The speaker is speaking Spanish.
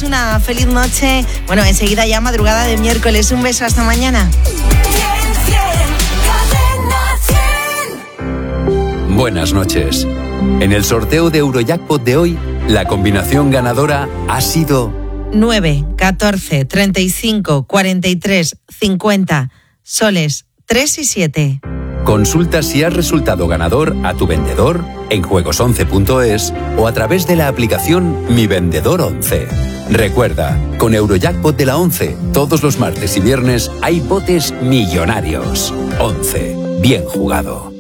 todos una feliz noche. Bueno, enseguida ya madrugada de miércoles. Un beso, hasta mañana. Buenas noches. En el sorteo de Eurojackpot de hoy, la combinación ganadora ha sido 9, 14, 35, 43, 50, soles 3 y 7. Consulta si has resultado ganador a tu vendedor en juegos11.es o a través de la aplicación Mi Vendedor 11. Recuerda, con Eurojackpot de la 11, todos los martes y viernes hay botes millonarios. 11. Bien jugado.